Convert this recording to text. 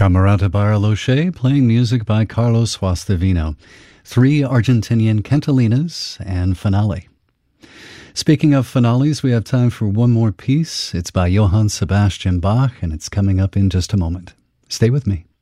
Camerata Barloche playing music by Carlos Guastavino. 3 Argentinian cantalinas and finale. Speaking of finales, we have time for one more piece. It's by Johann Sebastian Bach, and it's coming up in just a moment. Stay with me.